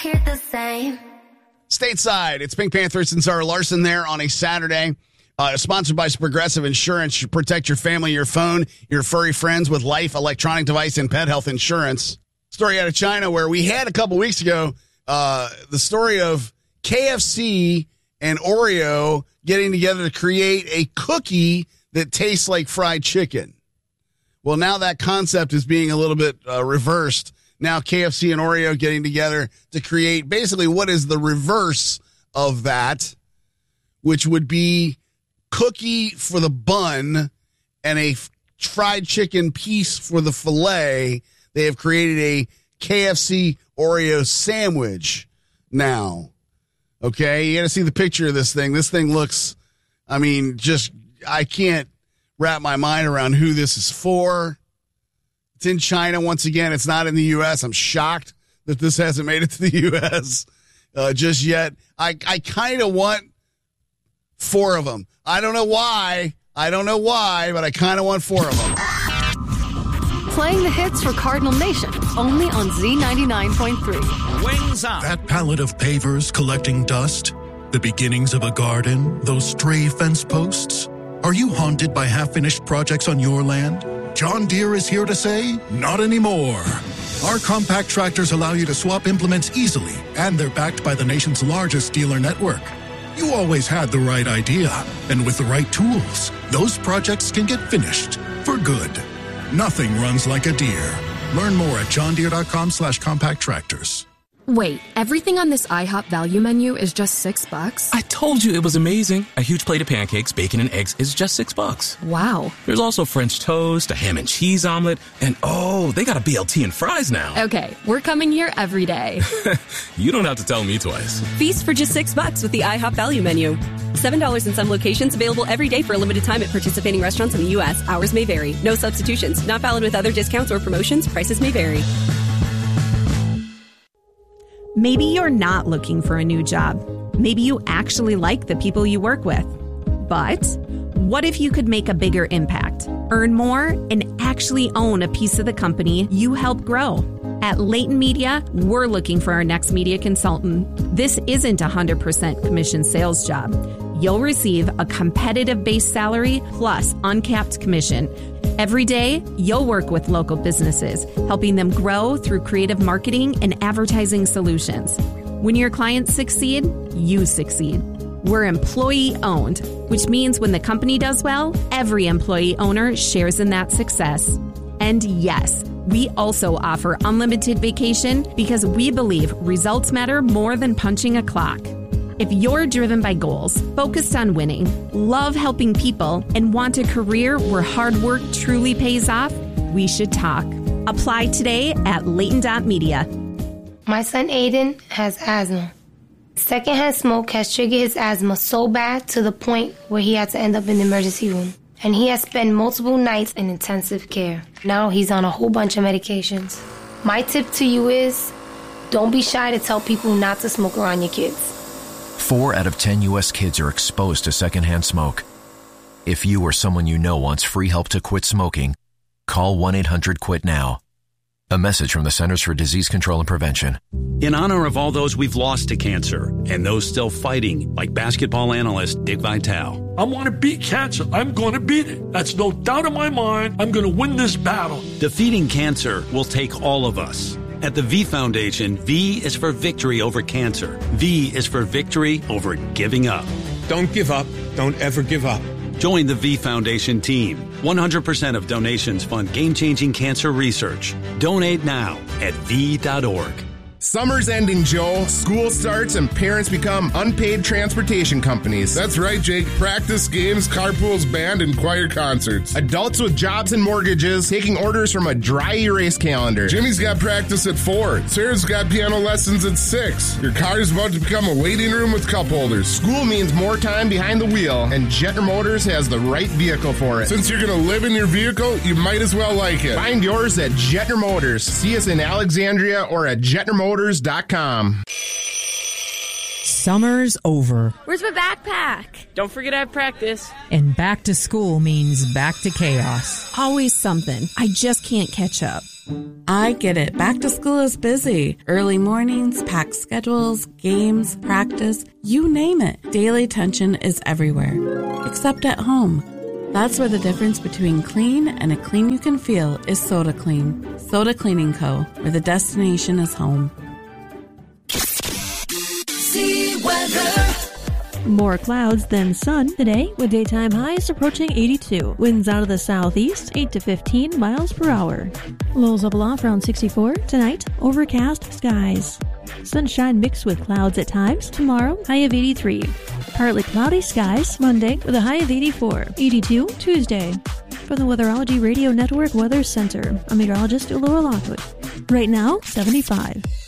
hear the same. Stateside, it's Pink Panthers and Zara Larson there on a Saturday. Sponsored by Progressive Insurance. You protect your family, your phone, your furry friends with life, electronic device, and pet health insurance. Story out of China where we had a couple weeks ago the story of KFC and Oreo getting together to create a cookie that tastes like fried chicken. Well, now that concept is being a little bit reversed. Now KFC and Oreo getting together to create basically what is the reverse of that, which would be cookie for the bun and a fried chicken piece for the filet. They have created a KFC Oreo sandwich now. Okay, you got to see the picture of this thing. This thing looks, I can't wrap my mind around who this is for. It's in China once again. It's not in the U.S. I'm shocked that this hasn't made it to the U.S. Just yet. I kind of want 4 of them. I don't know why, but I kind of want 4 of them. Playing the hits for Cardinal Nation, only on Z99.3. Wings up. That pallet of pavers collecting dust, the beginnings of a garden, those stray fence posts. Are you haunted by half-finished projects on your land? John Deere is here to say, not anymore. Our compact tractors allow you to swap implements easily, and they're backed by the nation's largest dealer network. You always had the right idea, and with the right tools, those projects can get finished for good. Nothing runs like a Deere. Learn more at johndeere.com/compact tractors. Wait, everything on this IHOP value menu is just $6? I told you it was amazing. A huge plate of pancakes, bacon, and eggs is just $6. Wow. There's also French toast, a ham and cheese omelet, and they got a BLT and fries now. Okay, we're coming here every day. You don't have to tell me twice. Feast for just $6 with the IHOP value menu. $7 in some locations, available every day for a limited time at participating restaurants in the U.S. Hours may vary. No substitutions. Not valid with other discounts or promotions. Prices may vary. Maybe you're not looking for a new job. Maybe you actually like the people you work with. But what if you could make a bigger impact, earn more, and actually own a piece of the company you help grow? At Leighton Media, we're looking for our next media consultant. This isn't a 100% commission sales job. You'll receive a competitive base salary plus uncapped commission. Every day, you'll work with local businesses, helping them grow through creative marketing and advertising solutions. When your clients succeed, you succeed. We're employee-owned, which means when the company does well, every employee owner shares in that success. And yes, we also offer unlimited vacation because we believe results matter more than punching a clock. If you're driven by goals, focused on winning, love helping people, and want a career where hard work truly pays off, we should talk. Apply today at Leighton.media. My son Aiden has asthma. Secondhand smoke has triggered his asthma so bad to the point where he had to end up in the emergency room. And he has spent multiple nights in intensive care. Now he's on a whole bunch of medications. My tip to you is, don't be shy to tell people not to smoke around your kids. 4 out of 10 U.S. kids are exposed to secondhand smoke. If you or someone you know wants free help to quit smoking, call 1-800-QUIT-NOW. A message from the Centers for Disease Control and Prevention. In honor of all those we've lost to cancer and those still fighting, like basketball analyst Dick Vitale. I want to beat cancer. I'm going to beat it. That's no doubt in my mind. I'm going to win this battle. Defeating cancer will take all of us. At the V Foundation, V is for victory over cancer. V is for victory over giving up. Don't give up. Don't ever give up. Join the V Foundation team. 100% of donations fund game-changing cancer research. Donate now at V.org. Summer's ending, Joe. School starts and parents become unpaid transportation companies. That's right, Jake. Practice, games, carpools, band, and choir concerts. Adults with jobs and mortgages taking orders from a dry erase calendar. Jimmy's got practice at 4. Sarah's got piano lessons at 6. Your car is about to become a waiting room with cup holders. School means more time behind the wheel, and Jetner Motors has the right vehicle for it. Since you're going to live in your vehicle, you might as well like it. Find yours at Jetner Motors. See us in Alexandria or at JetnerMotors.com. Summer's over. Where's my backpack? Don't forget I have practice. And back to school means back to chaos. Always something. I just can't catch up. I get it. Back to school is busy. Early mornings, packed schedules, games, practice, you name it. Daily tension is everywhere, except at home. That's where the difference between clean and a clean you can feel is Soda Clean. Soda Cleaning Co., where the destination is home. More clouds than sun today, with daytime highs approaching 82. Winds out of the southeast, 8 to 15 miles per hour. Lows level off around 64. Tonight, overcast skies. Sunshine mixed with clouds at times. Tomorrow, high of 83. Partly cloudy skies Monday with a high of 84. 82 Tuesday. From the Weatherology Radio Network Weather Center, I'm meteorologist Laura Lockwood. Right now, 75.